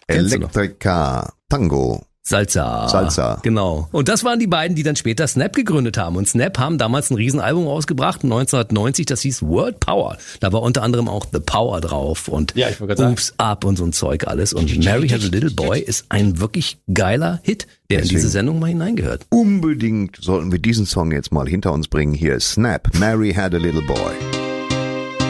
Kennst du noch? Elektrika, Tango. Salsa. Genau. Und das waren die beiden, die dann später Snap gegründet haben. Und Snap haben damals ein Riesenalbum rausgebracht, 1990, das hieß World Power. Da war unter anderem auch The Power drauf und Ja, ich wollte gerade Oops Up und so ein Zeug alles. Und Mary Had a Little Boy ist ein wirklich geiler Hit, der in diese Sendung mal hineingehört. Unbedingt sollten wir diesen Song jetzt mal hinter uns bringen. Hier ist Snap, Mary Had a Little Boy.